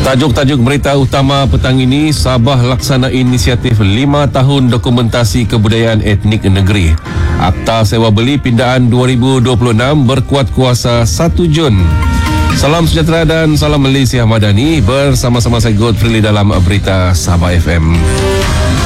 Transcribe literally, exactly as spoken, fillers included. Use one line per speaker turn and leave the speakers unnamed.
Tajuk-tajuk berita utama petang ini, Sabah laksana inisiatif lima tahun dokumentasi kebudayaan etnik negeri. Akta sewa beli pindaan dua ribu dua puluh enam berkuat kuasa satu Jun. Salam sejahtera dan salam Malaysia Madani, bersama-sama saya Godfrey dalam berita Sabah F M.